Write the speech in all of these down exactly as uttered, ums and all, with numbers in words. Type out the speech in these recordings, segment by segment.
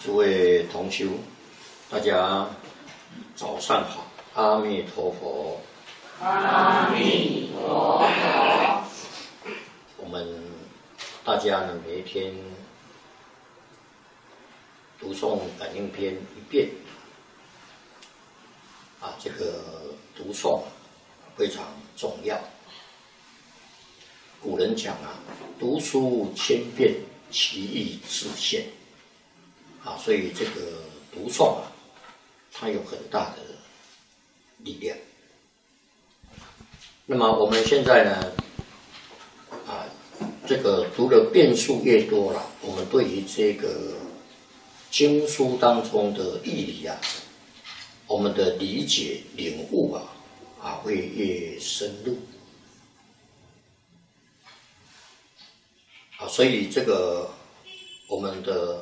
诸位同修，大家早上好，阿弥陀佛。 阿弥陀佛。 我们大家呢，每一天读诵感应篇一遍，啊，这个读诵非常重要。古人讲啊，读书千遍，其义自现。啊，所以这个读诵啊，它有很大的力量。那么我们现在呢，啊，这个读的遍数越多了，我们对于这个经书当中的义理啊，我们的理解领悟啊，啊会越深入。啊，所以这个我们的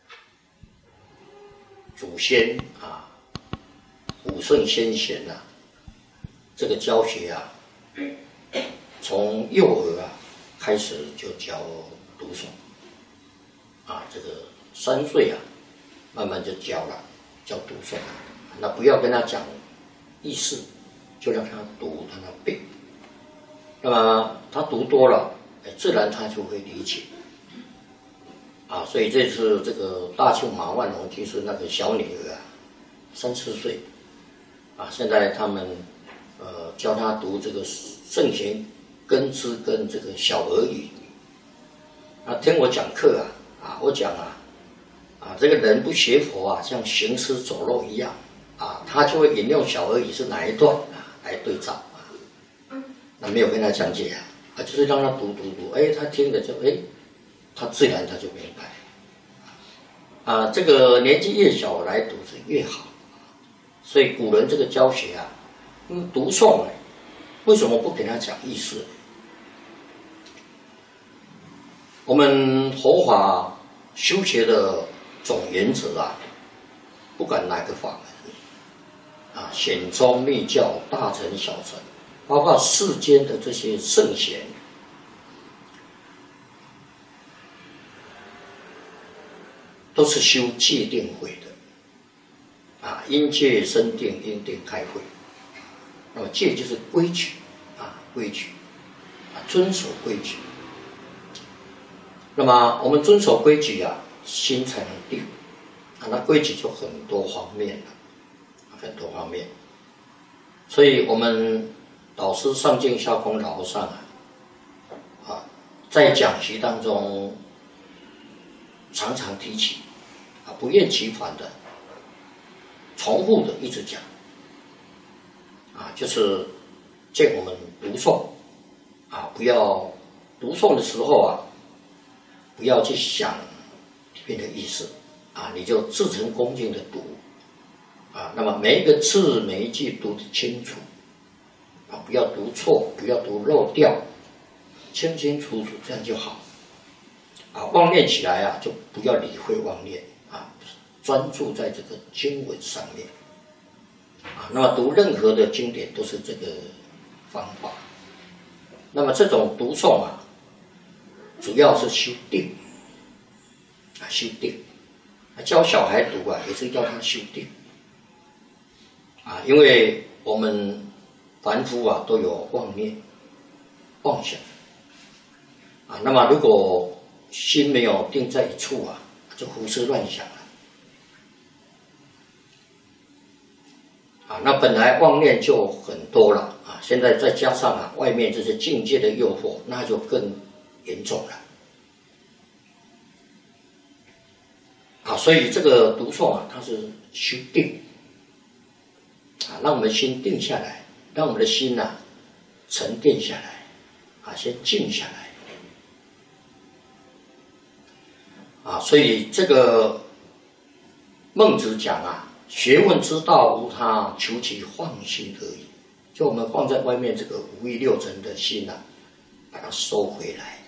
祖先啊，古圣先贤啊，这个教学啊，从幼儿啊开始就教读诵，啊，这个三岁啊，慢慢就教了，教读诵。那不要跟他讲意思，就让他读，让他背。那么他读多了，自然他就会理解。啊，所以这次这个大庆马万龙就是那个小女儿啊，三四岁，啊，现在他们呃教他读这个圣贤根之跟这个小儿语。啊，听我讲课啊，啊，我讲啊，啊，这个人不学佛啊，像行尸走肉一样，啊，他就会引用小儿语是哪一段啊来对照啊，那没有跟他讲解啊，啊，就是让他读读读，哎，他听了就哎。他自然他就明白，啊，这个年纪越小来读是越好，所以古人这个教学啊，嗯，读诵呢，为什么不给他讲意思？我们佛法修学的总原则啊，不管哪个法门，啊，显宗密教、大乘小乘，包括世间的这些圣贤。都是修戒定慧的，啊，因戒生定，因定开慧。那么戒就是规矩，啊，规矩，啊，遵守规矩。那么我们遵守规矩啊，心才能定，啊，那规矩就很多方面了，很多方面。所以我们导师上净下空老和尚啊，啊，在讲习当中。常常提起，啊，不厌其烦的、重复的一直讲，啊，就是见我们读诵，啊，不要读诵的时候啊，不要去想里面的意思，啊，你就至诚恭敬的读，啊，那么每一个字每一句读得清楚，啊，不要读错，不要读漏掉，清清楚楚，这样就好。啊，妄念起来啊，就不要理会妄念啊，专注在这个经文上面啊。那么读任何的经典都是这个方法。那么这种读诵啊，主要是修定啊，修定。教小孩读啊，也是要他修定啊，因为我们凡夫啊都有妄念、妄想啊。那么如果心没有定在一处啊，就胡思乱想了。啊，那本来妄念就很多了啊，现在再加上啊外面这些境界的诱惑，那就更严重了。啊，所以这个读诵啊，它是修定，啊，让我们心定下来，让我们的心呐、啊、沉淀下来，啊，先静下来。啊，所以这个孟子讲啊，学问之道无他，求其放心而已。就我们放在外面这个五欲六尘的心啊，把它收回来。